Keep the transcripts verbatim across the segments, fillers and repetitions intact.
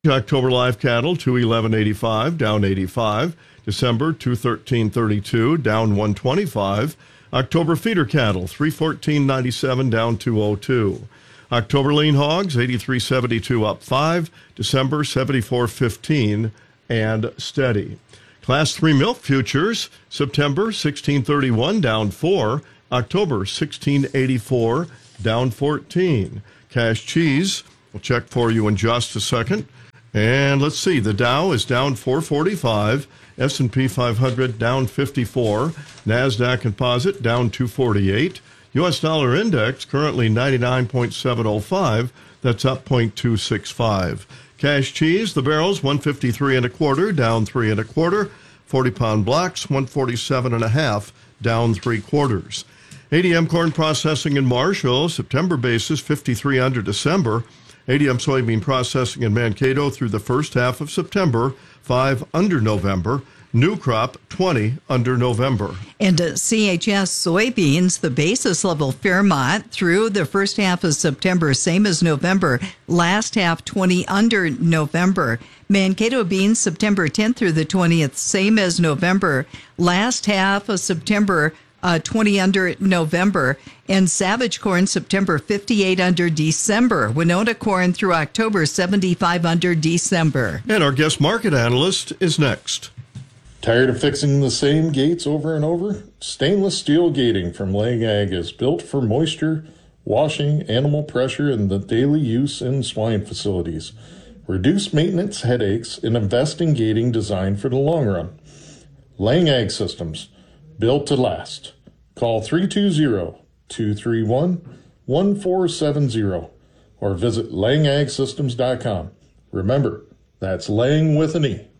October live cattle, two eleven eighty-five, down eighty-five. December, two thirteen thirty-two, down one twenty-five. October feeder cattle, three fourteen ninety-seven, down two oh two. October lean hogs, eighty-three seventy-two, up five. December, seventy-four fifteen, and steady. Class three milk futures, September, sixteen thirty-one, down four. October, sixteen eighty-four, down fourteen. Cash cheese, we'll check for you in just a second. And let's see, the Dow is down four forty-five, S and P five hundred down fifty-four, NASDAQ Composite down two forty-eight, U S dollar index currently ninety-nine point seven oh five, that's up zero point two six five. Cash cheese, the barrels one fifty-three and a quarter, down three and a quarter, forty pound blocks one forty-seven and a half, down three quarters. A D M corn processing in Marshall, September basis fifty-three under December. A D M soybean processing in Mankato through the first half of September, five under November. New crop, twenty under November. And uh, C H S soybeans, the basis level Fairmont through the first half of September, same as November. Last half, twenty under November. Mankato beans, September tenth through the twentieth, same as November. Last half of September, Uh, twenty under November, and Savage corn September fifty-eight under December. Winona corn through October seventy-five under December. And our guest market analyst is next. Tired of fixing the same gates over and over? Stainless steel gating from Lang Ag is built for moisture, washing, animal pressure, and the daily use in swine facilities. Reduce maintenance headaches and invest in gating designed for the long run. Lang Ag Systems. Built to last. Call three two zero, two three one, one four seven zero or visit lang ag systems dot com. Remember, that's Lang with an E.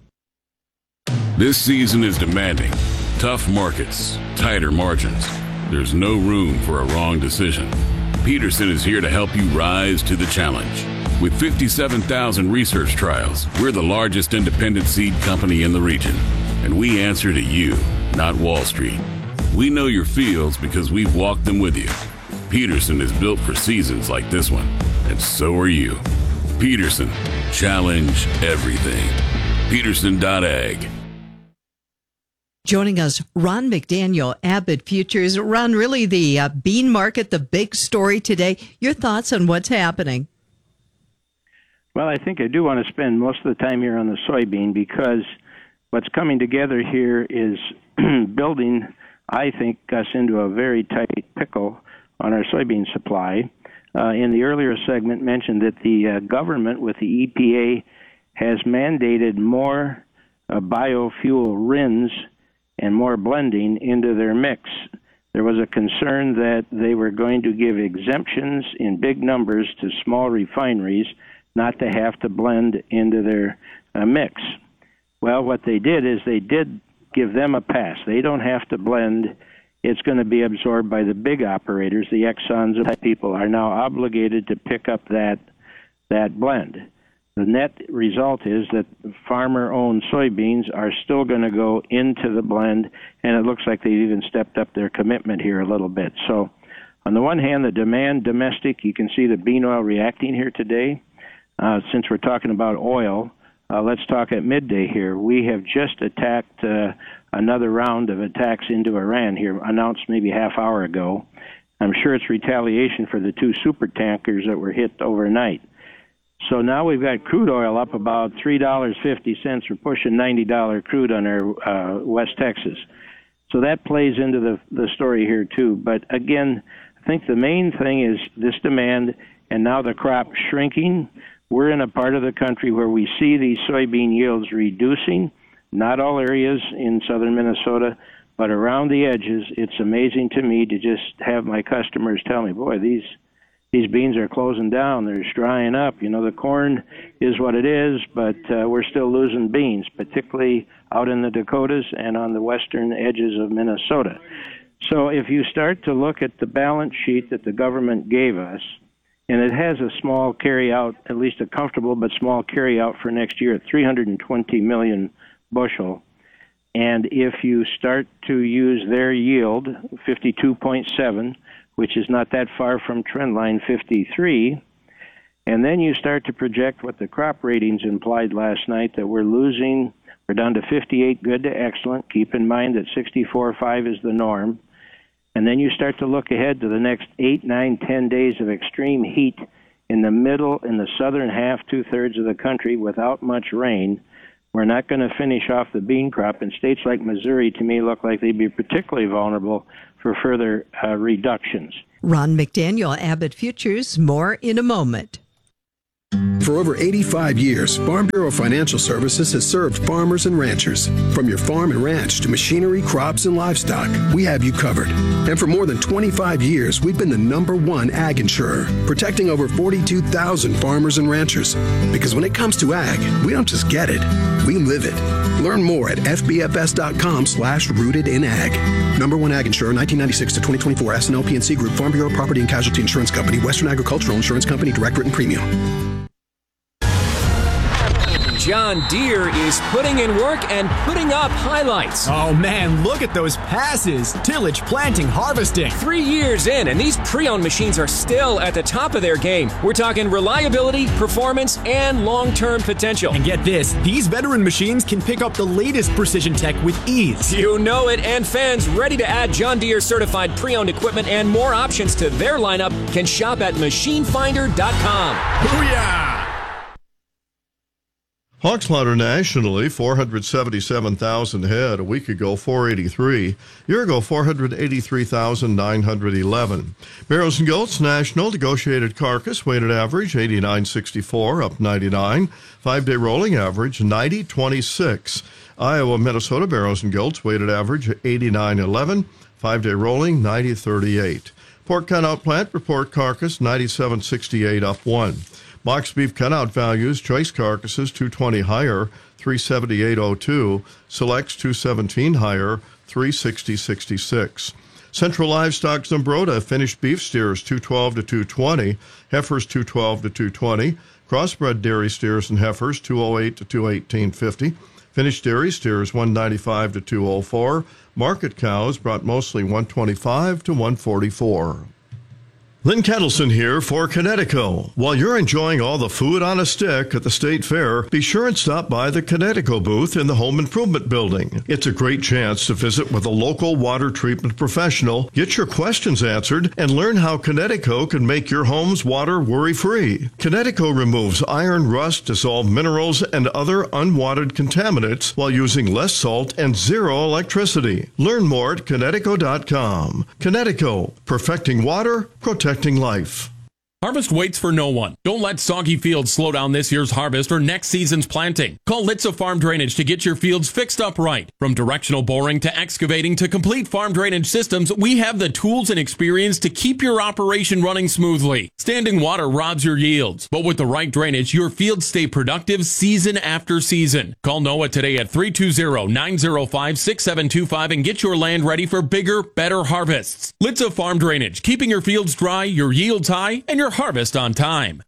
This season is demanding. Tough markets, tighter margins. There's no room for a wrong decision. Peterson is here to help you rise to the challenge. With fifty-seven thousand research trials, we're the largest independent seed company in the region. And we answer to you, not Wall Street. We know your fields because we've walked them with you. Peterson is built for seasons like this one, and so are you. Peterson, challenge everything. Peterson dot ag. Joining us, Ron McDaniel, Abbott Futures. Ron, really the uh, bean market, the big story today. Your thoughts on what's happening? Well, I think I do want to spend most of the time here on the soybean because what's coming together here is building, I think, us into a very tight pickle on our soybean supply. Uh, in the earlier segment, mentioned that the uh, government with the E P A has mandated more uh, biofuel R I Ns and more blending into their mix. There was a concern that they were going to give exemptions in big numbers to small refineries not to have to blend into their uh, mix. Well, what they did is they did give them a pass. They don't have to blend. It's going to be absorbed by the big operators. The Exxons and people are now obligated to pick up that that blend. The net result is that farmer-owned soybeans are still going to go into the blend, and it looks like they've even stepped up their commitment here a little bit. So on the one hand, the demand domestic, you can see the bean oil reacting here today. Uh, since we're talking about oil, uh, let's talk at midday here. We have just attacked uh, another round of attacks into Iran here, announced maybe a half hour ago. I'm sure it's retaliation for the two super tankers that were hit overnight. So now we've got crude oil up about three dollars and fifty cents. We're pushing ninety dollars crude on our uh, West Texas. So that plays into the, the story here too. But again, I think the main thing is this demand and now the crop shrinking. We're in a part of the country where we see these soybean yields reducing. Not all areas in southern Minnesota, but around the edges. It's amazing to me to just have my customers tell me, boy, these these beans are closing down. They're just drying up. You know, the corn is what it is, but uh, we're still losing beans, particularly out in the Dakotas and on the western edges of Minnesota. So if you start to look at the balance sheet that the government gave us, and it has a small carry-out, at least a comfortable but small carry-out for next year at three hundred twenty million bushel. And if you start to use their yield, fifty-two point seven, which is not that far from trend line fifty-three, And then you start to project what the crop ratings implied last night, that we're losing. We're down to fifty-eight good to excellent. Keep in mind that sixty-four point five is the norm. And then you start to look ahead to the next eight, nine, ten days of extreme heat in the middle, in the southern half, two-thirds of the country without much rain. We're not going to finish off the bean crop. And states like Missouri, to me, look like they'd be particularly vulnerable for further uh, reductions. Ron McDaniel, Abbott Futures. More in a moment. For over eighty-five years, Farm Bureau Financial Services has served farmers and ranchers. From your farm and ranch to machinery, crops, and livestock, we have you covered. And for more than twenty-five years, we've been the number one ag insurer, protecting over forty-two thousand farmers and ranchers. Because when it comes to ag, we don't just get it, we live it. Learn more at fbfs.com slash rooted in ag. Number one ag insurer, nineteen ninety-six to twenty twenty-four, S and L P N C Group, Farm Bureau Property and Casualty Insurance Company, Western Agricultural Insurance Company, Direct Written Premium. John Deere is putting in work and putting up highlights. Oh man, look at those passes. Tillage, planting, harvesting. Three years in, and these pre-owned machines are still at the top of their game. We're talking reliability, performance, and long-term potential. And get this, these veteran machines can pick up the latest precision tech with ease. You know it, and fans ready to add John Deere certified pre-owned equipment and more options to their lineup can shop at machine finder dot com. Booyah! Hog slaughter nationally, four hundred seventy-seven thousand head. A week ago, four eighty-three. A year ago, four hundred eighty-three thousand nine hundred eleven. Barrows and goats national, negotiated carcass, weighted average, eighty-nine sixty-four, up ninety-nine. Five-day rolling average, ninety twenty-six. Iowa, Minnesota, barrows and goats, weighted average, eighty-nine eleven. Five-day rolling, ninety thirty-eight. Pork cutout plant, report carcass, ninety-seven sixty-eight, up one. Boxed beef cutout values, choice carcasses two twenty higher, three seventy-eight oh two. Selects two seventeen higher, three sixty sixty-six. Central Livestock Zumbrota, finished beef steers two twelve to two twenty, heifers two twelve to two twenty, crossbred dairy steers and heifers two oh eight to two eighteen fifty, finished dairy steers one ninety-five to two oh four, market cows brought mostly one twenty-five to one forty-four. Lynn Kettleson here for Kinetico. While you're enjoying all the food on a stick at the State Fair, be sure and stop by the Kinetico booth in the Home Improvement Building. It's a great chance to visit with a local water treatment professional, get your questions answered, and learn how Kinetico can make your home's water worry-free. Kinetico removes iron, rust, dissolved minerals, and other unwanted contaminants while using less salt and zero electricity. Learn more at Kinetico dot com. Kinetico, perfecting water, protecting life. Harvest waits for no one. Don't let soggy fields slow down this year's harvest or next season's planting. Call Litza Farm Drainage to get your fields fixed up right. From directional boring to excavating to complete farm drainage systems, we have the tools and experience to keep your operation running smoothly. Standing water robs your yields, but with the right drainage, your fields stay productive season after season. Call Noah today at three two zero, nine zero five, six seven two five and get your land ready for bigger, better harvests. Litza Farm Drainage, keeping your fields dry, your yields high, and your harvest on time.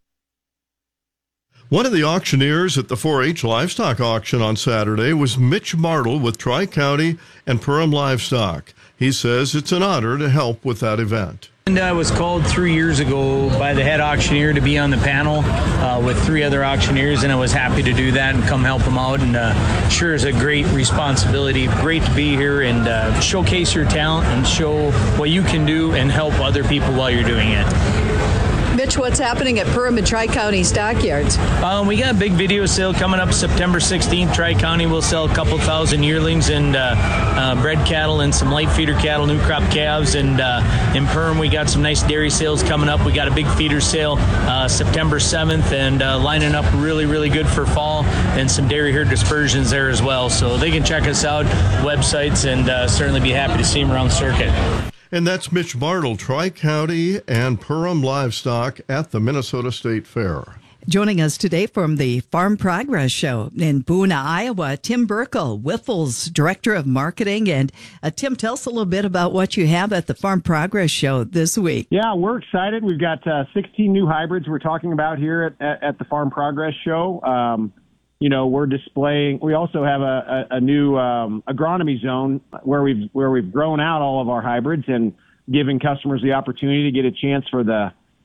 One of the auctioneers at the four H livestock auction on Saturday was Mitch Martle with Tri-County and Purim Livestock. He says it's an honor to help with that event. And I was called three years ago by the head auctioneer to be on the panel uh, with three other auctioneers, and I was happy to do that and come help them out. And uh, sure is a great responsibility. Great to be here and uh, showcase your talent and show what you can do and help other people while you're doing it. Mitch, what's happening at Purim and Tri-County Stockyards? Um, we got a big video sale coming up September sixteenth. Tri-County will sell a couple thousand yearlings and uh, uh, bred cattle and some light feeder cattle, new crop calves. And uh, in Purim, we got some nice dairy sales coming up. We got a big feeder sale uh, September seventh and uh, lining up really, really good for fall, and some dairy herd dispersions there as well. So they can check us out, websites, and uh, certainly be happy to see them around the circuit. And that's Mitch Martle, Tri-County and Purim Livestock at the Minnesota State Fair. Joining us today from the Farm Progress Show in Boone, Iowa, Tim Burkle, Whiffle's Director of Marketing. And uh, Tim, tell us a little bit about what you have at the Farm Progress Show this week. Yeah, we're excited. We've got uh, sixteen new hybrids we're talking about here at, at, at the Farm Progress Show. Um, you know, we're displaying. We also have a, a, a new um, agronomy zone where we've where we've grown out all of our hybrids and giving customers the opportunity to get a chance for the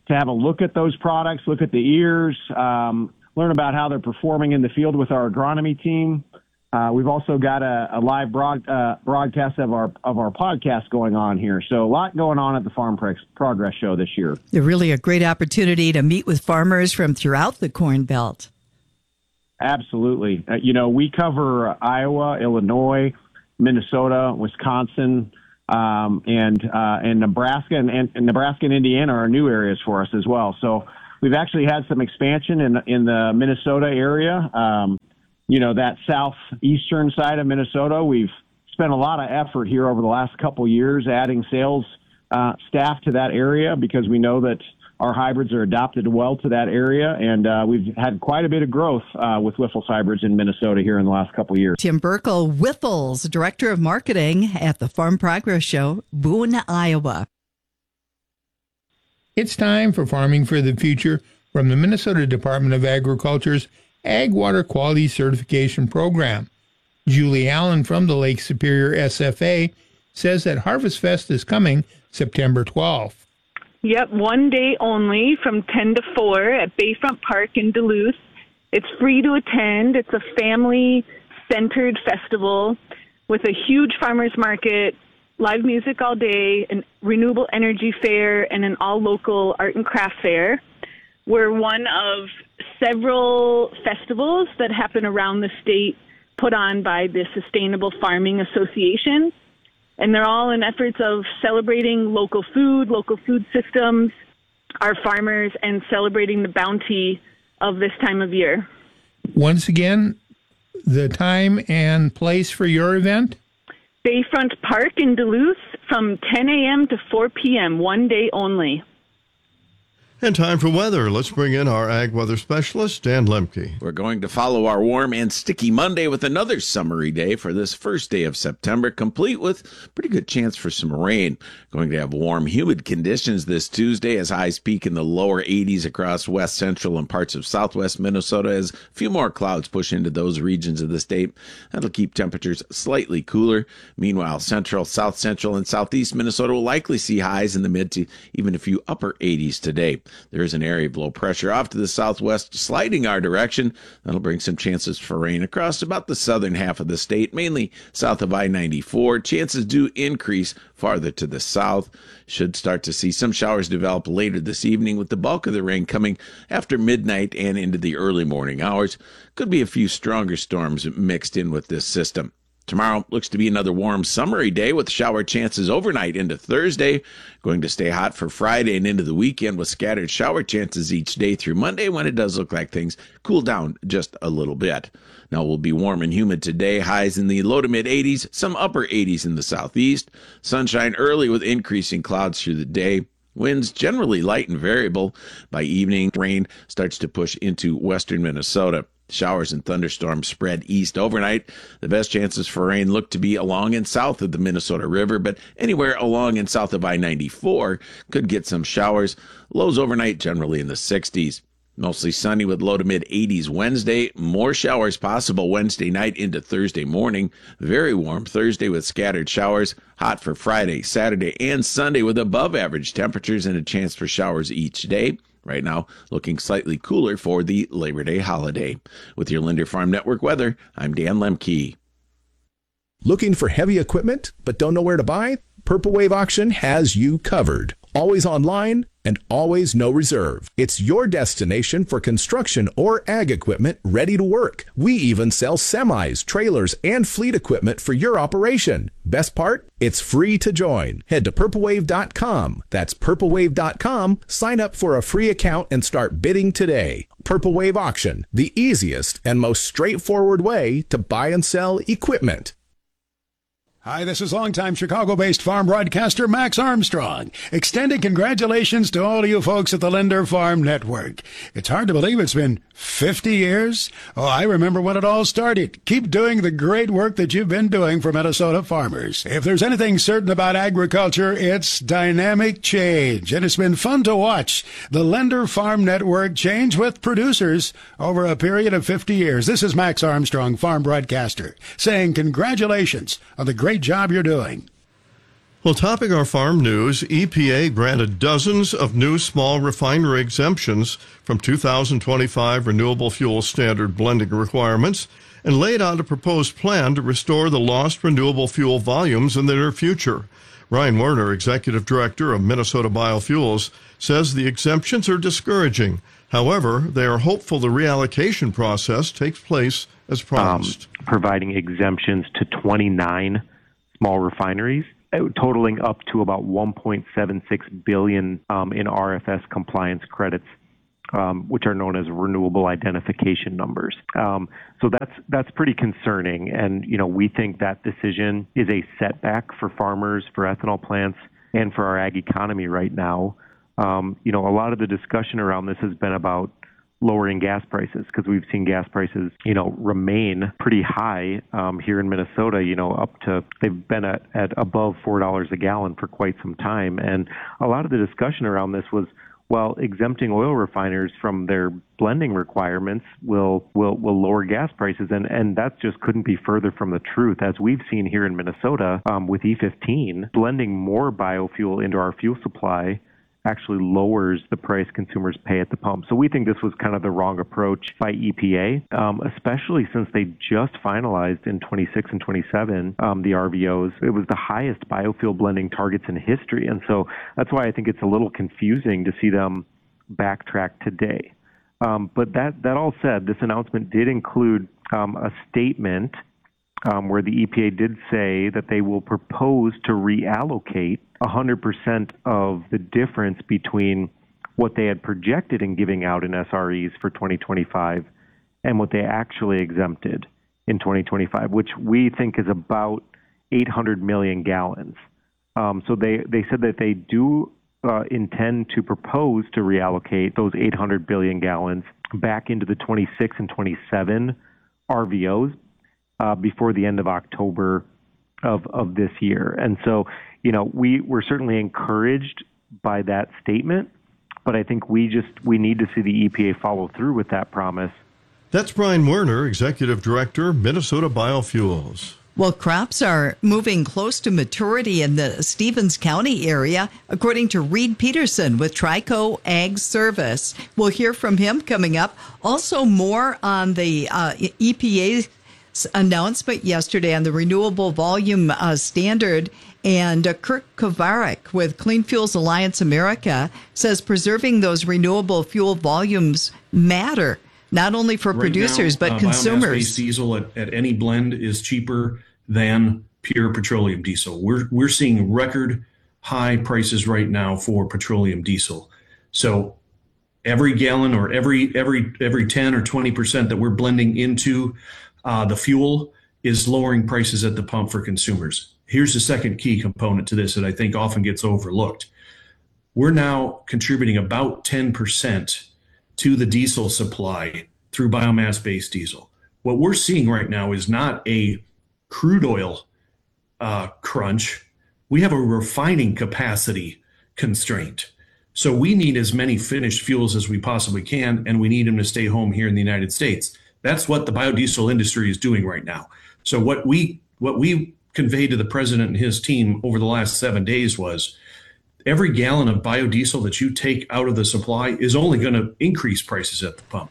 to have a look at those products, look at the ears, um, learn about how they're performing in the field with our agronomy team. Uh, we've also got a, a live broad, uh, broadcast of our of our podcast going on here. So a lot going on at the Farm Progress Show this year. Really a great opportunity to meet with farmers from throughout the Corn Belt. Absolutely. Uh, you know, we cover uh, Iowa, Illinois, Minnesota, Wisconsin, um, and uh, and Nebraska, and, and, and Nebraska and Indiana are new areas for us as well. So we've actually had some expansion in in the Minnesota area. Um, you know, that southeastern side of Minnesota, we've spent a lot of effort here over the last couple of years adding sales uh, staff to that area because we know that our hybrids are adopted well to that area, and uh, we've had quite a bit of growth uh, with Wyffels hybrids in Minnesota here in the last couple of years. Tim Burkle, Wyffels, Director of Marketing at the Farm Progress Show, Boone, Iowa. It's time for Farming for the Future from the Minnesota Department of Agriculture's Ag Water Quality Certification Program. Julie Allen from the Lake Superior S F A says that Harvest Fest is coming September twelfth. Yep, one day only from ten to four at Bayfront Park in Duluth. It's free to attend. It's a family-centered festival with a huge farmers market, live music all day, a renewable energy fair, and an all-local art and craft fair. We're one of several festivals that happen around the state put on by the Sustainable Farming Association. And they're all in efforts of celebrating local food, local food systems, our farmers, and celebrating the bounty of this time of year. Once again, the time and place for your event? Bayfront Park in Duluth from ten a.m. to four p.m., one day only. And time for weather. Let's bring in our ag weather specialist, Dan Lemke. We're going to follow our warm and sticky Monday with another summery day for this first day of September, complete with pretty good chance for some rain. Going to have warm, humid conditions this Tuesday as highs peak in the lower eighties across west central and parts of southwest Minnesota as a few more clouds push into those regions of the state. That'll keep temperatures slightly cooler. Meanwhile, central, south central, and southeast Minnesota will likely see highs in the mid to even a few upper eighties today. There is an area of low pressure off to the southwest sliding our direction. That'll bring some chances for rain across about the southern half of the state, mainly south of I ninety-four. Chances do increase farther to the south. Should start to see some showers develop later this evening, with the bulk of the rain coming after midnight and into the early morning hours. Could be a few stronger storms mixed in with this system. Tomorrow looks to be another warm, summery day with shower chances overnight into Thursday. Going to stay hot for Friday and into the weekend with scattered shower chances each day through Monday, when it does look like things cool down just a little bit. Now we'll be warm and humid today, highs in the low to mid eighties, some upper eighties in the southeast. Sunshine early with increasing clouds through the day. Winds generally light and variable. By evening, rain starts to push into western Minnesota. Showers and thunderstorms spread east overnight. The best chances for rain look to be along and south of the Minnesota River, but anywhere along and south of I ninety-four could get some showers. Lows overnight generally in the sixties. Mostly sunny with low to mid eighties Wednesday. More showers possible Wednesday night into Thursday morning. Very warm Thursday with scattered showers. Hot for Friday, Saturday, and Sunday with above average temperatures and a chance for showers each day. Right now, looking slightly cooler for the Labor Day holiday. With your Linder Farm Network weather, I'm Dan Lemke. Looking for heavy equipment but don't know where to buy? Purple Wave Auction has you covered. Always online and always no reserve. It's your destination for construction or ag equipment ready to work. We even sell semis, trailers, and fleet equipment for your operation. Best part? It's free to join. Head to purple wave dot com. That's purple wave dot com. Sign up for a free account and start bidding today. Purple Wave Auction, the easiest and most straightforward way to buy and sell equipment. Hi, this is longtime Chicago-based farm broadcaster Max Armstrong, extending congratulations to all of you folks at the Linder Farm Network. It's hard to believe it's been fifty years. Oh, I remember when it all started. Keep doing the great work that you've been doing for Minnesota farmers. If there's anything certain about agriculture, it's dynamic change, and it's been fun to watch the Linder Farm Network change with producers over a period of fifty years. This is Max Armstrong, farm broadcaster, saying congratulations on the great job you're doing. Well, topping our farm news, E P A granted dozens of new small refinery exemptions from two thousand twenty-five renewable fuel standard blending requirements and laid out a proposed plan to restore the lost renewable fuel volumes in the near future. Ryan Werner, Executive Director of Minnesota Biofuels, says the exemptions are discouraging. However, they are hopeful the reallocation process takes place as promised. Um, providing exemptions to twenty-nine small refineries, totaling up to about one point seven six billion dollars um, in R F S compliance credits, um, which are known as renewable identification numbers. Um, so that's that's pretty concerning, and you know we think that decision is a setback for farmers, for ethanol plants, and for our ag economy right now. Um, you know, a lot of the discussion around this has been about lowering gas prices because we've seen gas prices, you know, remain pretty high um, here in Minnesota, you know, up to, they've been at, at above four dollars a gallon for quite some time. And a lot of the discussion around this was, well, exempting oil refiners from their blending requirements will will, will lower gas prices. And, and that just couldn't be further from the truth. As we've seen here in Minnesota um, with E fifteen, blending more biofuel into our fuel supply actually lowers the price consumers pay at the pump. So we think this was kind of the wrong approach by E P A, um, especially since they just finalized in twenty-six and twenty-seven um, the R V Os. It was the highest biofuel blending targets in history. And so that's why I think it's a little confusing to see them backtrack today. Um, but that, that all said, this announcement did include um, a statement Um, where the E P A did say that they will propose to reallocate one hundred percent of the difference between what they had projected in giving out in S R Es for twenty twenty-five and what they actually exempted in twenty twenty-five, which we think is about eight hundred million gallons. Um, so they, they said that they do uh, intend to propose to reallocate those eight hundred billion gallons back into the twenty-six and twenty-seven R V Os, Uh, before the end of October of, of this year. And so, you know, we, we're certainly encouraged by that statement, but I think we just, we need to see the E P A follow through with that promise. That's Brian Werner, Executive Director, Minnesota Biofuels. Well, crops are moving close to maturity in the Stevens County area, according to Reed Peterson with Trico Ag Service. We'll hear from him coming up. Also, more on the uh, E P A announcement yesterday on the renewable volume uh, standard. And uh, Kirk Kovarik with Clean Fuels Alliance America says preserving those renewable fuel volumes matter, not only for right producers, now, but uh, consumers. Biomass-based diesel at, at any blend is cheaper than pure petroleum diesel. We're, we're seeing record high prices right now for petroleum diesel. So every gallon or every, every, every ten or twenty percent that we're blending into Uh, the fuel is lowering prices at the pump for consumers. Here's the second key component to this that I think often gets overlooked. We're now contributing about ten percent to the diesel supply through biomass-based diesel. What we're seeing right now is not a crude oil uh, crunch. We have a refining capacity constraint. So we need as many finished fuels as we possibly can, and we need them to stay home here in the United States. That's what the biodiesel industry is doing right now. So what we what we conveyed to the president and his team over the last seven days was every gallon of biodiesel that you take out of the supply is only going to increase prices at the pump.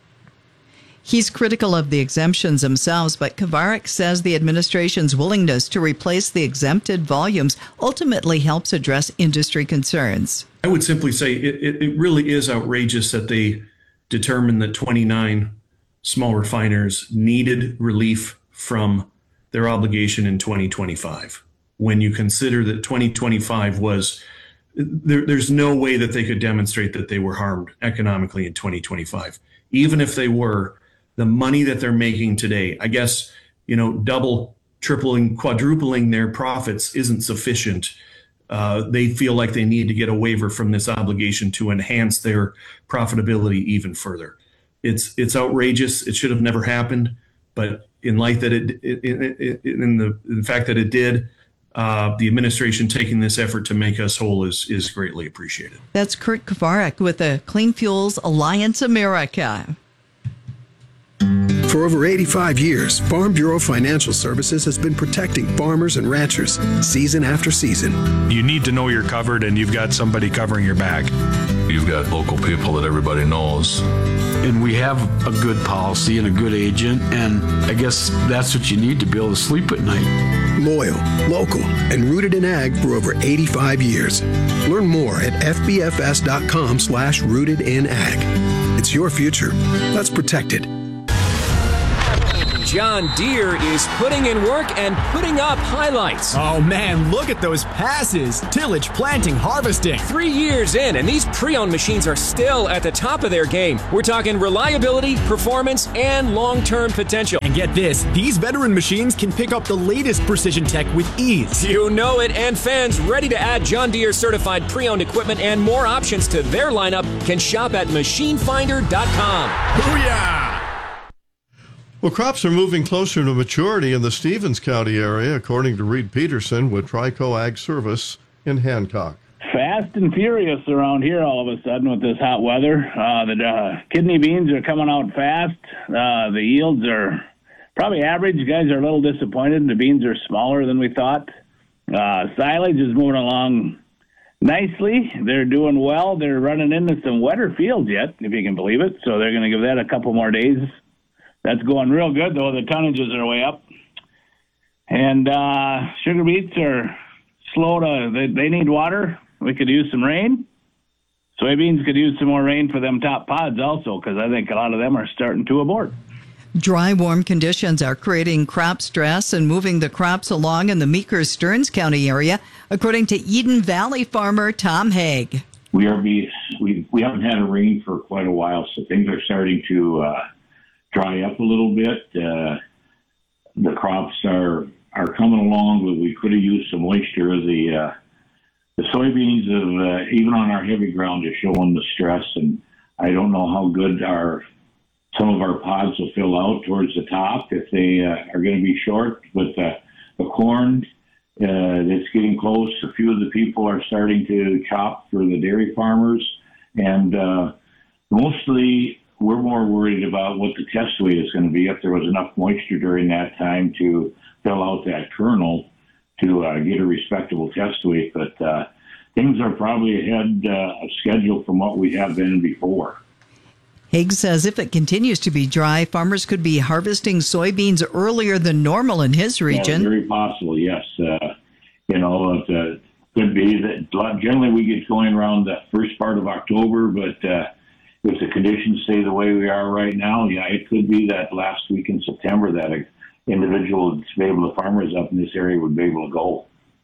He's critical of the exemptions themselves, but Kovarik says the administration's willingness to replace the exempted volumes ultimately helps address industry concerns. I would simply say it, it, it really is outrageous that they determined that twenty-nine small refiners needed relief from their obligation in twenty twenty-five. When you consider that twenty twenty-five was, there, there's no way that they could demonstrate that they were harmed economically in twenty twenty-five. Even if they were, the money that they're making today, I guess, you know, double, tripling, quadrupling their profits isn't sufficient. Uh, they feel like they need to get a waiver from this obligation to enhance their profitability even further. It's it's outrageous. It should have never happened, but in light that it, it, it, it in the in the fact that it did, uh, the administration taking this effort to make us whole is is greatly appreciated. That's Kurt Kovarik with the Clean Fuels Alliance America. For over eighty-five years, Farm Bureau Financial Services has been protecting farmers and ranchers season after season. You need to know you're covered and you've got somebody covering your back. You've got local people that everybody knows. And we have a good policy and a good agent, and I guess that's what you need to be able to sleep at night. Loyal, local, and rooted in ag for over eighty-five years. Learn more at fbfs.com slash rooted in ag. It's your future. Let's protect it. John Deere is putting in work and putting up highlights. Oh man, look at those passes. Tillage, planting, harvesting. Three years in, and these pre-owned machines are still at the top of their game. We're talking reliability, performance, and long-term potential. And get this, these veteran machines can pick up the latest precision tech with ease. You know it, and fans ready to add John Deere certified pre-owned equipment and more options to their lineup can shop at machine finder dot com. Booyah! Well, crops are moving closer to maturity in the Stevens County area, according to Reed Peterson with Trico Ag Service in Hancock. Fast and furious around here all of a sudden with this hot weather. Uh, the uh, kidney beans are coming out fast. Uh, the yields are probably average. You guys are a little disappointed. The beans are smaller than we thought. Uh, silage is moving along nicely. They're doing well. They're running into some wetter fields yet, if you can believe it. So they're going to give that a couple more days. That's going real good, though. The tonnages are way up. And uh, sugar beets are slow to, they, they need water. We could use some rain. Soybeans could use some more rain for them top pods also, because I think a lot of them are starting to abort. Dry, warm conditions are creating crop stress and moving the crops along in the Meeker-Stearns County area, according to Eden Valley farmer Tom Haig. We are be, we we haven't had a rain for quite a while, so things are starting to uh, dry up a little bit. Uh, the crops are are coming along, but we could have used some moisture. The uh, the soybeans, have, uh, even on our heavy ground, is showing the stress, and I don't know how good our some of our pods will fill out towards the top if they uh, are going to be short. But uh, the corn, uh, it's getting close. A few of the people are starting to chop for the dairy farmers, and uh, mostly we're more worried about what the test weight is going to be, if there was enough moisture during that time to fill out that kernel to uh, get a respectable test weight. But uh, things are probably ahead uh, of schedule from what we have been before. Haig says if it continues to be dry, farmers could be harvesting soybeans earlier than normal in his region. Yeah, very possible, yes. Uh, you know, it uh, could be that generally we get going around the first part of October, but uh, if the conditions stay the way we are right now, yeah, it could be that last week in September that an individual that's able, the farmers up in this area would be able to go.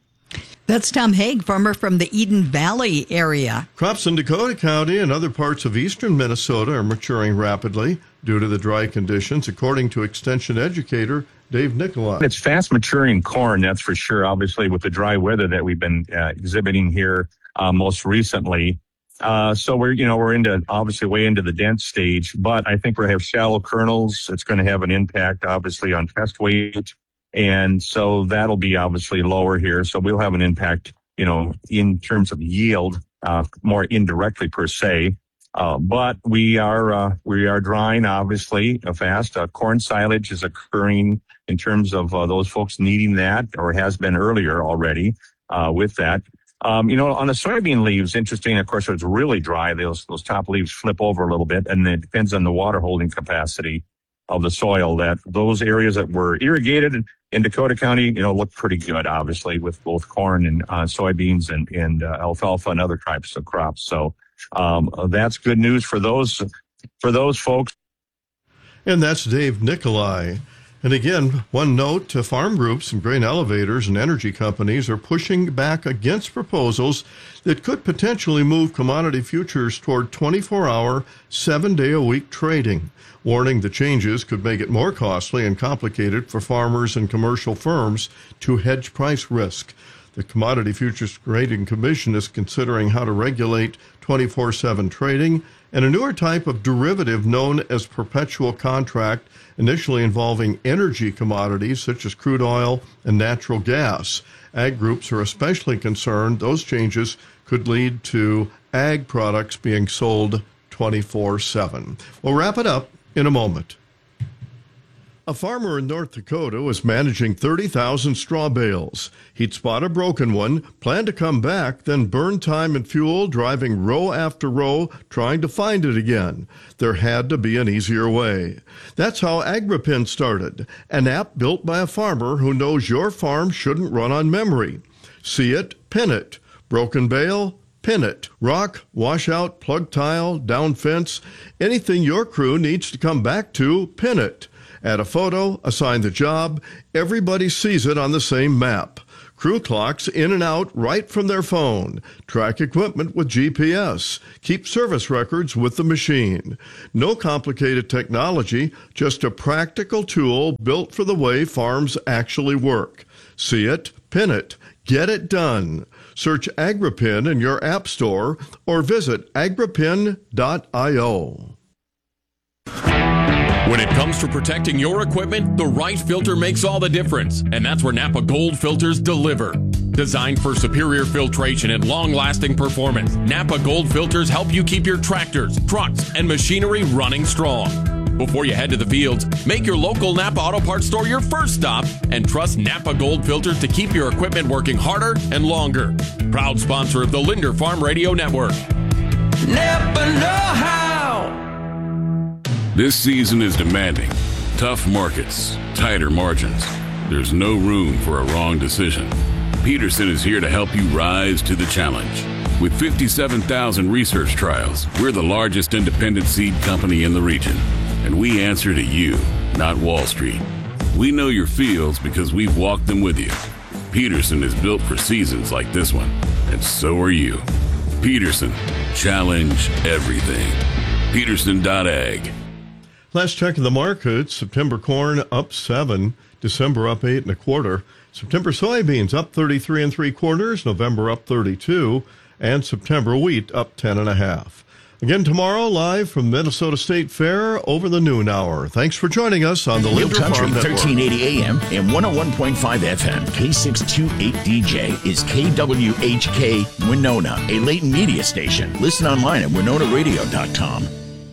That's Tom Haig, farmer from the Eden Valley area. Crops in Dakota County and other parts of eastern Minnesota are maturing rapidly due to the dry conditions, according to Extension educator Dave Nicolai. It's fast maturing corn, that's for sure, obviously, with the dry weather that we've been uh, exhibiting here uh, most recently. Uh, so we're, you know, we're into obviously way into the dense stage, but I think we have shallow kernels. It's going to have an impact, obviously, on test weight. And so that'll be obviously lower here. So we'll have an impact, you know, in terms of yield, uh, more indirectly per se. Uh, but we are, uh, we are drying, obviously, uh, fast. Uh, corn silage is occurring in terms of uh, those folks needing that, or has been earlier already, uh, with that. Um, you know, on the soybean leaves, interesting, of course, it's really dry. Those, those top leaves flip over a little bit, and it depends on the water holding capacity of the soil. That those areas that were irrigated in Dakota County, you know, look pretty good, obviously, with both corn and uh, soybeans and, and uh, alfalfa and other types of crops. So um, that's good news for those, for those folks. And that's Dave Nicolai. And again, one note to farm groups and grain elevators and energy companies are pushing back against proposals that could potentially move commodity futures toward twenty-four hour, seven-day-a-week trading, warning the changes could make it more costly and complicated for farmers and commercial firms to hedge price risk. The Commodity Futures Trading Commission is considering how to regulate twenty-four seven trading and a newer type of derivative known as perpetual contract, initially involving energy commodities such as crude oil and natural gas. Ag groups are especially concerned those changes could lead to ag products being sold twenty-four seven. We'll wrap it up in a moment. A farmer in North Dakota was managing thirty thousand straw bales. He'd spot a broken one, planned to come back, then burn time and fuel driving row after row trying to find it again. There had to be an easier way. That's how Agripin started, an app built by a farmer who knows your farm shouldn't run on memory. See it, pin it. Broken bale, pin it. Rock, washout, plug tile, down fence, anything your crew needs to come back to, pin it. Add a photo, assign the job, everybody sees it on the same map. Crew clocks in and out right from their phone. Track equipment with G P S. Keep service records with the machine. No complicated technology, just a practical tool built for the way farms actually work. See it, pin it, get it done. Search Agripin in your app store or visit agripin dot io. When it comes to protecting your equipment, the right filter makes all the difference, and that's where Napa Gold filters deliver. Designed for superior filtration and long-lasting performance, Napa Gold filters help you keep your tractors, trucks, and machinery running strong. Before you head to the fields, make your local Napa Auto Parts store your first stop and trust Napa Gold filters to keep your equipment working harder and longer. Proud sponsor of the Linder Farm Radio Network. Napa know-how. This season is demanding. Tough markets, tighter margins. There's no room for a wrong decision. Peterson is here to help you rise to the challenge. With fifty-seven thousand research trials, we're the largest independent seed company in the region. And we answer to you, not Wall Street. We know your fields because we've walked them with you. Peterson is built for seasons like this one, and so are you. Peterson, challenge everything. Peterson dot ag. Last check of the market, September corn up seven, December up eight and a quarter. September soybeans up thirty-three and three quarters, November up thirty-two, and September wheat up ten and a half. Again tomorrow, live from Minnesota State Fair over the noon hour. Thanks for joining us on the Real Linder Country, Farm Network. thirteen eighty A M and one oh one point five F M. K six twenty-eight D J is K W H K Winona, a Leighton media station. Listen online at winona radio dot com.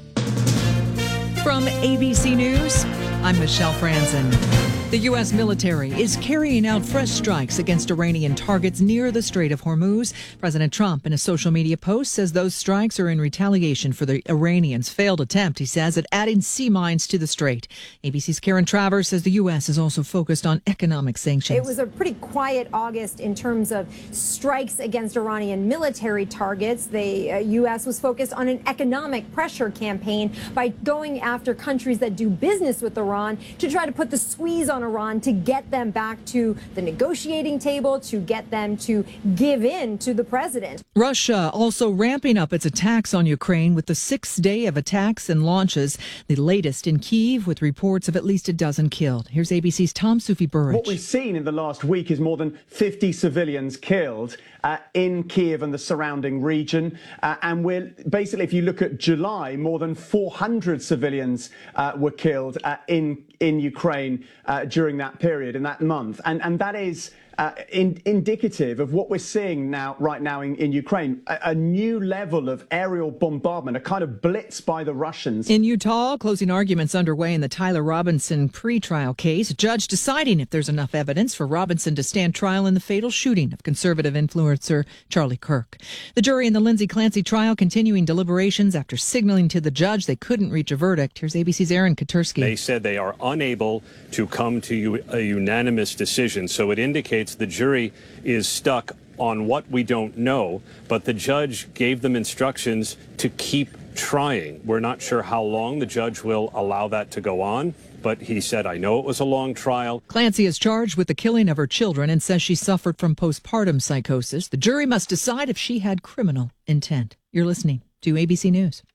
From A B C News, I'm Michelle Franzen. The U S military is carrying out fresh strikes against Iranian targets near the Strait of Hormuz. President Trump, in a social media post, says those strikes are in retaliation for the Iranians' failed attempt, he says, at adding sea mines to the strait. A B C's Karen Travers says the U S is also focused on economic sanctions. It was a pretty quiet August in terms of strikes against Iranian military targets. The uh, U S was focused on an economic pressure campaign by going after countries that do business with Iran to try to put the squeeze on Iran to get them back to the negotiating table, to get them to give in to the president. Russia also ramping up its attacks on Ukraine with the sixth day of attacks and launches, the latest in Kyiv with reports of at least a dozen killed. Here's A B C's Tom Sufi Burridge. What we've seen in the last week is more than fifty civilians killed uh, in Kyiv and the surrounding region. Uh, and we're basically, if you look at July, more than four hundred civilians uh, were killed uh, in in Ukraine uh, during that period, in that month. And, and that is uh, in, indicative of what we're seeing now, right now in, in Ukraine, a, a new level of aerial bombardment, a kind of blitz by the Russians. In Utah, closing arguments underway in the Tyler Robinson pretrial case. A judge deciding if there's enough evidence for Robinson to stand trial in the fatal shooting of conservative influencer Charlie Kirk. The jury in the Lindsay Clancy trial continuing deliberations after signaling to the judge they couldn't reach a verdict. Here's A B C's Aaron Katursky. They said they are unable to come to a unanimous decision, so it indicates the jury is stuck on what we don't know, but the judge gave them instructions to keep trying. We're not sure how long the judge will allow that to go on, but he said, I know it was a long trial. Clancy is charged with the killing of her children and says she suffered from postpartum psychosis. The jury must decide if she had criminal intent. You're listening to A B C News.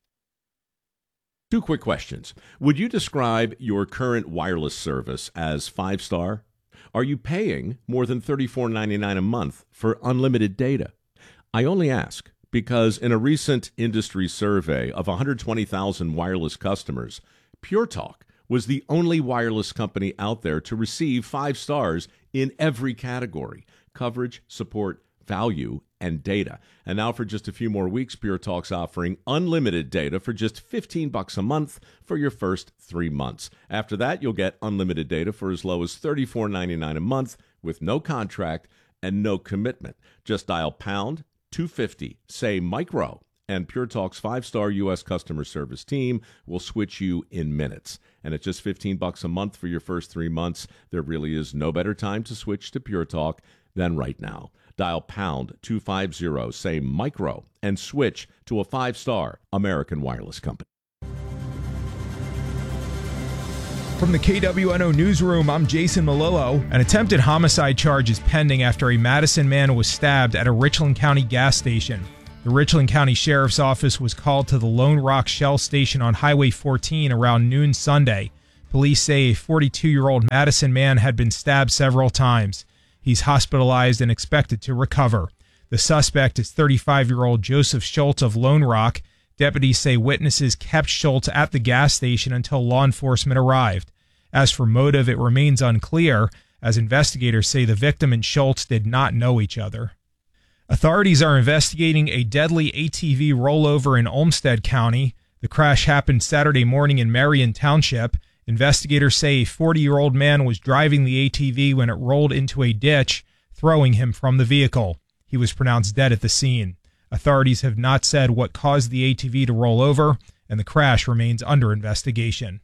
Two quick questions. Would you describe your current wireless service as five-star? Are you paying more than thirty-four ninety-nine a month for unlimited data? I only ask because in a recent industry survey of one hundred twenty thousand wireless customers, Pure Talk was the only wireless company out there to receive five stars in every category: coverage, support, value, and data. And now for just a few more weeks, Pure Talk's offering unlimited data for just fifteen bucks a month for your first three months. After that, you'll get unlimited data for as low as thirty-four ninety-nine a month with no contract and no commitment. Just dial pound two fifty, say micro, and Pure Talk's five-star U S customer service team will switch you in minutes. And at just fifteen bucks a month for your first three months, there really is no better time to switch to Pure Talk than right now. Dial pound two fifty, say micro, and switch to a five-star American Wireless company. From the K W N O Newsroom, I'm Jason Malillo. An attempted homicide charge is pending after a Madison man was stabbed at a Richland County gas station. The Richland County Sheriff's Office was called to the Lone Rock Shell Station on Highway fourteen around noon Sunday. Police say a forty-two-year-old Madison man had been stabbed several times. He's hospitalized and expected to recover. The suspect is thirty-five-year-old Joseph Schultz of Lone Rock. Deputies say witnesses kept Schultz at the gas station until law enforcement arrived. As for motive, it remains unclear, as investigators say the victim and Schultz did not know each other. Authorities are investigating a deadly A T V rollover in Olmsted County. The crash happened Saturday morning in Marion Township. Investigators say a forty-year-old man was driving the A T V when it rolled into a ditch, throwing him from the vehicle. He was pronounced dead at the scene. Authorities have not said what caused the A T V to roll over, and the crash remains under investigation.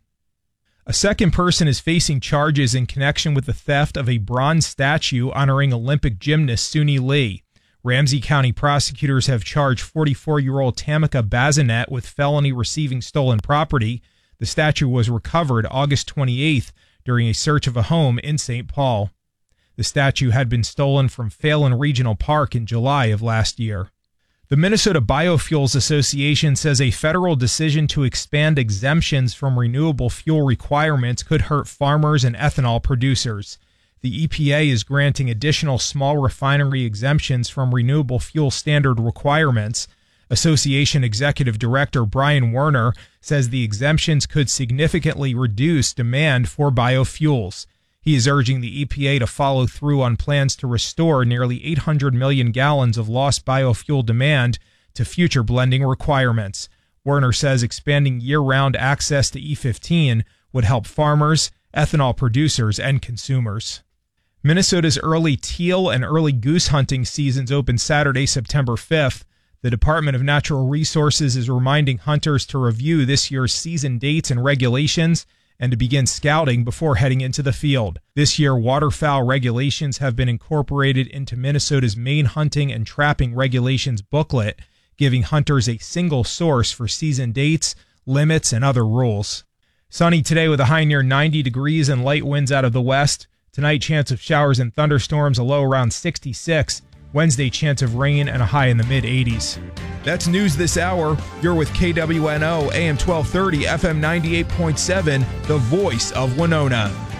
A second person is facing charges in connection with the theft of a bronze statue honoring Olympic gymnast Suni Lee. Ramsey County prosecutors have charged forty-four-year-old Tamika Bazinet with felony receiving stolen property. The statue was recovered August twenty-eighth during a search of a home in Saint Paul. The statue had been stolen from Phelan Regional Park in July of last year. The Minnesota Biofuels Association says a federal decision to expand exemptions from renewable fuel requirements could hurt farmers and ethanol producers. The E P A is granting additional small refinery exemptions from renewable fuel standard requirements. Association Executive Director Brian Werner says the exemptions could significantly reduce demand for biofuels. He is urging the E P A to follow through on plans to restore nearly eight hundred million gallons of lost biofuel demand to future blending requirements. Werner says expanding year-round access to E fifteen would help farmers, ethanol producers, and consumers. Minnesota's early teal and early goose hunting seasons open Saturday, September fifth. The Department of Natural Resources is reminding hunters to review this year's season dates and regulations and to begin scouting before heading into the field. This year, waterfowl regulations have been incorporated into Minnesota's main hunting and trapping regulations booklet, giving hunters a single source for season dates, limits, and other rules. Sunny today with a high near ninety degrees and light winds out of the west. Tonight, chance of showers and thunderstorms, a low around sixty-six. Wednesday, chance of rain and a high in the mid-eighties. That's news this hour. You're with K W N O, A M twelve thirty, F M ninety-eight point seven, the voice of Winona.